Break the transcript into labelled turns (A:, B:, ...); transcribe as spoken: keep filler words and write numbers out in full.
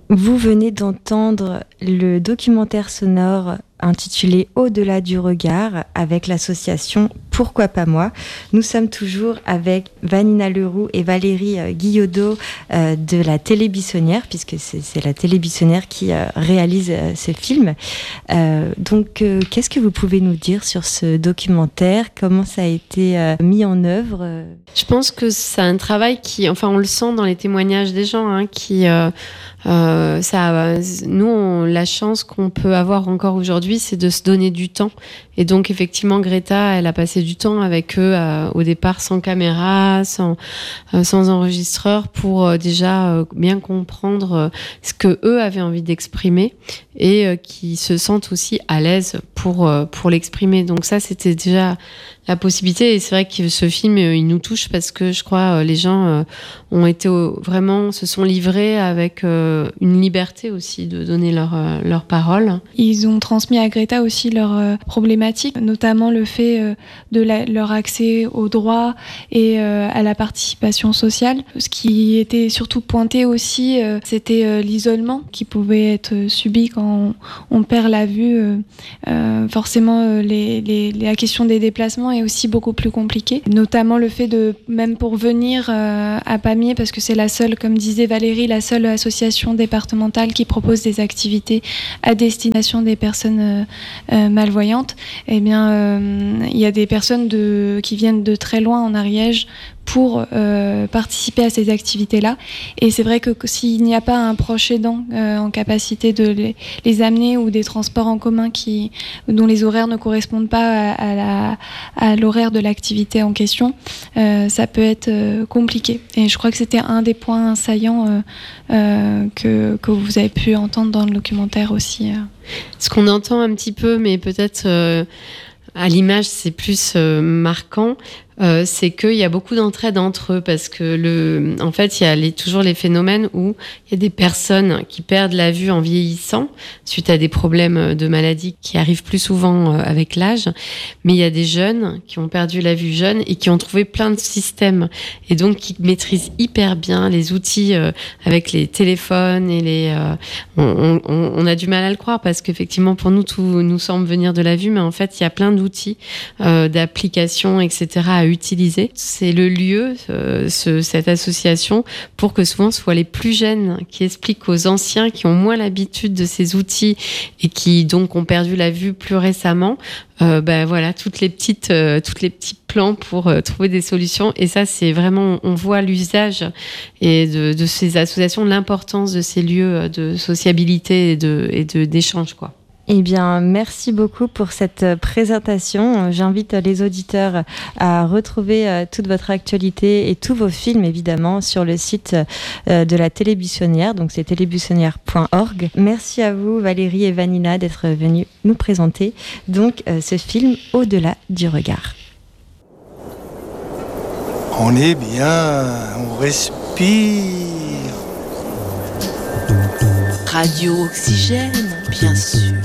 A: Vous venez d'entendre le documentaire sonore intitulé Au-delà du regard avec l'association Pourquoi pas moi. Nous sommes toujours avec Vanina Leroux et Valérie euh, Guillaudot euh, de la Télé Buissonnière, puisque c'est, c'est la Télé Buissonnière qui euh, réalise euh, ce film. Euh, donc, euh, qu'est-ce que vous pouvez nous dire sur ce documentaire ? Comment ça a été euh, mis en œuvre ?
B: Je pense que c'est un travail qui, enfin, on le sent dans les témoignages des gens, hein, qui, euh, euh, ça, nous, on, la chance qu'on peut avoir encore aujourd'hui, c'est de se donner du temps. Et donc, effectivement, Greta, elle a passé du temps avec eux, euh, au départ, sans caméra, sans, euh, sans enregistreur, pour euh, déjà euh, bien comprendre euh, ce que eux avaient envie d'exprimer et euh, qui se sentent aussi à l'aise pour euh, pour l'exprimer. Donc ça, c'était déjà la possibilité. Et c'est vrai que ce film, euh, il nous touche parce que je crois euh, les gens euh, ont été au, vraiment se sont livrés avec euh, une liberté aussi de donner leur euh, leur parole.
C: Ils ont transmis à Greta aussi leurs euh, problématiques, notamment le fait euh, de la, leur accès aux droits et euh, à la participation sociale. Ce qui était surtout pointé aussi, euh, c'était euh, l'isolement qui pouvait être subi quand on, on perd la vue. Euh, euh, forcément, euh, les, les, la question des déplacements est aussi beaucoup plus compliquée. Notamment le fait de, même pour venir euh, à Pamiers, parce que c'est la seule, comme disait Valérie, la seule association départementale qui propose des activités à destination des personnes euh, euh, malvoyantes, eh bien, euh, il y a des personnes de, qui viennent de très loin en Ariège pour euh, participer à ces activités-là. Et c'est vrai que, que s'il n'y a pas un proche aidant euh, en capacité de les, les amener, ou des transports en commun qui, dont les horaires ne correspondent pas à, à, la, à l'horaire de l'activité en question, euh, ça peut être euh, compliqué. Et je crois que c'était un des points saillants euh, euh, que, que vous avez pu entendre dans le documentaire aussi. Euh.
B: Ce qu'on entend un petit peu, mais peut-être euh, à l'image, c'est plus euh, marquant. Euh, c'est qu'il y a beaucoup d'entraide entre eux, parce que le, en fait, il y a les, toujours les phénomènes où il y a des personnes qui perdent la vue en vieillissant suite à des problèmes de maladie qui arrivent plus souvent avec l'âge, mais il y a des jeunes qui ont perdu la vue jeunes et qui ont trouvé plein de systèmes, et donc qui maîtrisent hyper bien les outils euh, avec les téléphones et les. Euh, on, on, on a du mal à le croire, parce qu'effectivement pour nous tout nous semble venir de la vue, mais en fait il y a plein d'outils, euh, d'applications, et cetera à utiliser. C'est le lieu, euh, ce, cette association, pour que souvent ce soit les plus jeunes qui expliquent aux anciens qui ont moins l'habitude de ces outils et qui donc ont perdu la vue plus récemment, euh, ben voilà, toutes les petites, euh, toutes les petits plans pour euh, trouver des solutions. Et ça, c'est vraiment, on voit l'usage et de, de ces associations, l'importance de ces lieux de sociabilité et de, et de d'échange, quoi.
A: Eh bien, merci beaucoup pour cette présentation. J'invite les auditeurs à retrouver toute votre actualité et tous vos films, évidemment, sur le site de la Télé Buissonnière, donc c'est télé buissonnière point org. Merci à vous, Valérie et Vanina, d'être venues nous présenter donc ce film Au-delà du regard.
D: On est bien, on respire.
E: Radio Oxygène, bien sûr.